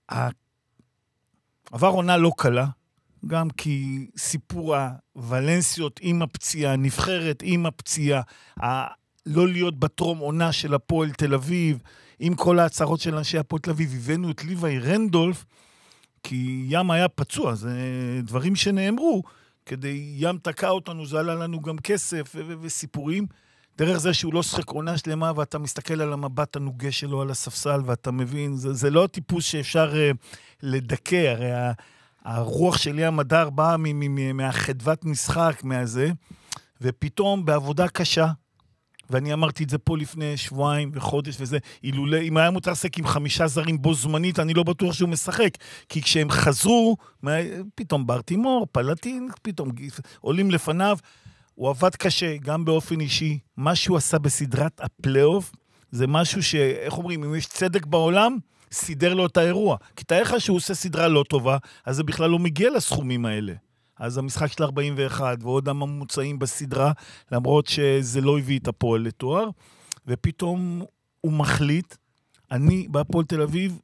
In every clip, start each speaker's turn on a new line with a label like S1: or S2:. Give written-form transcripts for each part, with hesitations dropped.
S1: עבר עונה לא קלה, גם כי סיפור הוולנסיות עם הפציעה, נבחרת עם הפציעה, לא להיות בטרום עונה של הפועל תל אביב, עם כל ההצהרות של אנשי הפועל תל אביב, הבאנו את ליוואי רנדולף, כי ים היה פצוע, זה דברים שנאמרו, כדי ים תקע אותנו, זה עלה לנו גם כסף וסיפורים, דרך זה שהוא לא שחק עונה שלמה, ואתה מסתכל על המבט הנוגה שלו על הספסל, ואתה מבין, זה לא הטיפוס שאפשר לדכא, הרי הרוח של ים הדר באה מהחדוות משחק, מהזה, ופתאום בעבודה קשה, ואני אמרתי את זה פה לפני שבועיים וחודש וזה, אם היה מותר לשחק עם 5 זרים בו זמנית, אני לא בטוח שהוא משחק, כי כשהם חזרו, פתאום ברטימור, פלטין, פתאום עולים לפניו, הוא עבד קשה, גם באופן אישי, מה שהוא עשה בסדרת הפלייאוף, זה משהו איך אומרים, אם יש צדק בעולם, סידר לו את האירוע, כי תאר לך שהוא עושה סדרה לא טובה, אז זה בכלל לא מגיע לסכומים האלה. אז המשחק של 41, ועוד הממוצעים בסדרה, למרות שזה לא הביא את הפועל לתואר, ופתאום הוא מחליט, אני בהפועל תל אביב,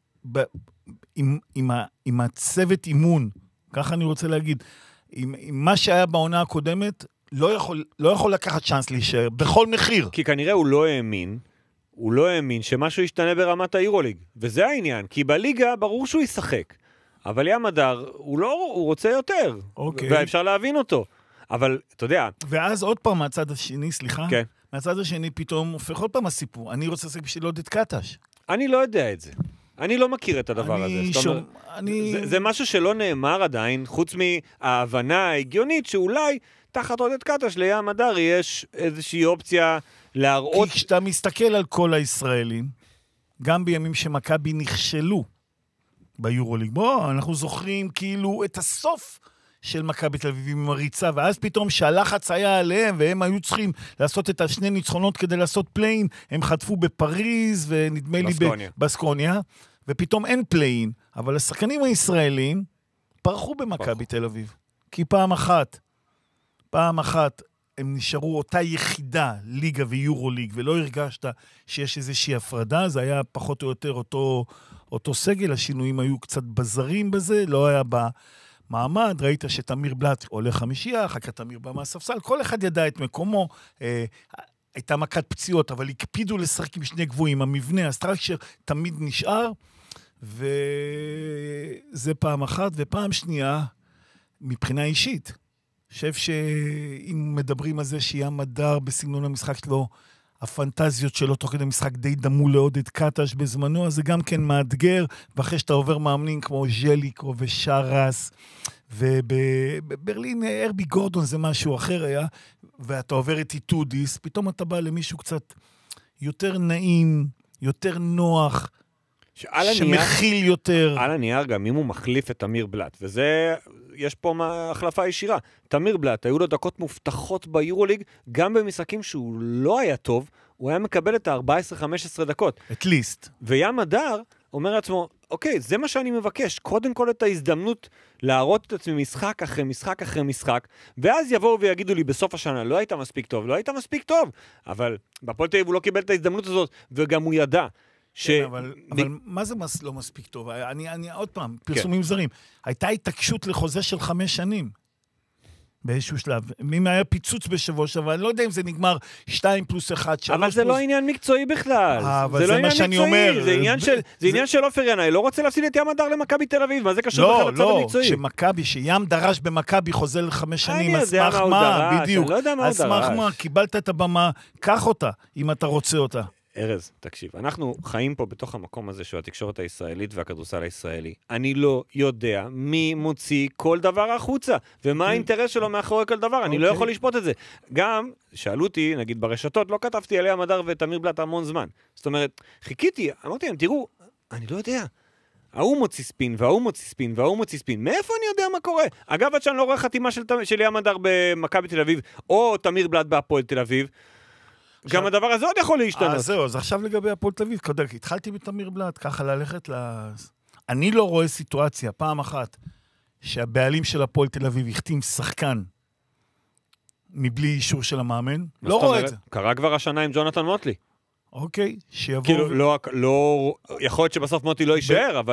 S1: עם הצוות אימון, ככה אני רוצה להגיד, עם מה שהיה בעונה הקודמת, לא יכול לקחת צ'אנס להישאר, בכל מחיר.
S2: כי כנראה הוא לא האמין שמשהו ישתנה ברמת היורוליג, וזה העניין, כי בליגה ברור שהוא ישחק, אבל ים הדר, הוא רוצה יותר, ואפשר להבין אותו. אבל, אתה יודע...
S1: ואז עוד פעם מהצד השני, סליחה,
S2: כן.
S1: מהצד השני פתאום הופך עוד פעם הסיפור. אני רוצה לשחק בשביל עודד קטש.
S2: אני לא יודע את זה. אני לא מכיר את הדבר הזה. זה משהו שלא נאמר עדיין, חוץ מההבנה ההגיונית, שאולי תחת עודד קטש לים הדר יש איזושהי אופציה להראות...
S1: כי כשאתה מסתכל על כל הישראלים, גם בימים שמכבי נכשלו, ביורוליג. אנחנו זוכרים כאילו את הסוף של מכבי תל אביב עם הריצה, ואז פתאום שהלחץ היה עליהם, והם היו צריכים לעשות את השני ניצחונות כדי לעשות פליין, הם חטפו בפריז, ונדמה לי בסקוניה, ופתאום אין פליין, אבל השחקנים הישראלים פרחו במכבי תל אביב. כי פעם אחת הם נשארו אותה יחידה, ליגה ויורוליג, ולא הרגשת שיש איזושהי הפרדה, זה היה פחות או יותר אותו סגל, השינויים היו קצת בזרים בזה, לא היה במעמד, ראית שתמיר בלט עולה חמישייה, אחר כך תמיר בא מהספסל, כל אחד ידע את מקומו, הייתה מכת פציעות, אבל הקפידו לשחק עם שני גבוהים, המבנה, הסטרקצ'ר תמיד נשאר, וזה פעם אחת, ופעם שנייה, מבחינה אישית, חושב שאם מדברים על זה שים הדר בסגנון המשחק שלו, הפנטזיות שלו תוך כדי משחק די דמו לעודד קטש בזמנו, אז זה גם כן מאתגר, ואחרי שאתה עובר מאמנים כמו ז'ליקו ושרס, ובברלין ארבי גורדון זה משהו אחר היה, ואתה עובר את איטודיס, פתאום אתה בא למישהו קצת יותר נעים, יותר נוח, שמכיל יותר.
S2: על הנייר גם אם הוא מחליף את תמיר בלט, וזה, יש פה החלפה ישירה. תמיר בלט, היו לו דקות מובטחות ביורוליג, גם במשחקים שהוא לא היה טוב, הוא היה מקבל את ה-14-15 דקות.
S1: את ליסט.
S2: וים הדר אומר לעצמו, אוקיי, זה מה שאני מבקש, קודם כל את ההזדמנות להראות את עצמי משחק אחרי משחק אחרי משחק, ואז יבואו ויגידו לי בסוף השנה, לא היית מספיק טוב, אבל בפועל תל אביב הוא לא קיבל את ההזדמנות הזאת, וגם הוא ידע.
S1: אבל מה זה לא מספיק טוב? אני עוד פעם, פרסומים זרים. הייתה התעקשות לחוזה של 5 שנים. באיזשהו שלב. אם היה פיצוץ בשבוע שעבר, אני לא יודע אם זה נגמר 2+1, 3+.
S2: אבל זה לא עניין מקצועי בכלל.
S1: אבל זה מה שאני אומר.
S2: זה עניין של אופר ינאי. לא רוצה להפסיד את ים הדר למכבי תל אביב. מה זה קשור בכלל לצד המקצועי?
S1: שמכבי, שים דרש במכבי חוזה ל5 שנים, אז סמך מה, בדיוק. אז סמך מה, קיבלת את הבמה, קח אותה, אם אתה רוצה אותה.
S2: ארז, תקשיב, אנחנו חיים פה בתוך המקום הזה של התקשורת הישראלית והכדורסל הישראלי. אני לא יודע מי מוציא כל דבר החוצה, ומה האינטרס שלו מאחורי כל דבר, אני לא יכול לשפוט את זה. גם, שאלו אותי, נגיד ברשתות, לא כתבתי עליה מדר ותמיר בלט המון זמן. זאת אומרת, חיכיתי, אמרתי להם, תראו, אני לא יודע. ההוא מוציא ספין, וההוא מוציא ספין, וההוא מוציא ספין. מאיפה אני יודע מה קורה? אגב, עד שאני לא רואה חתימה של ים הדר במכבי תל אביב, או תמיר בלט בהפועל תל אביב, גם הדבר הזה עוד יכול להשתנות.
S1: זהו, אז עכשיו לגבי הפועל תל אביב, התחלתי בתמיר בלט, ככה ללכת אני לא רואה סיטואציה, פעם אחת, שהבעלים של הפועל תל אביב החתים שחקן מבלי אישור של המאמן. לא רואה את זה.
S2: קרה כבר השנה עם ג'ונתן מוטלי.
S1: אוקיי, שיבוא...
S2: כאילו, לא, יכול להיות שבסוף מוטלי לא יישאר, אבל...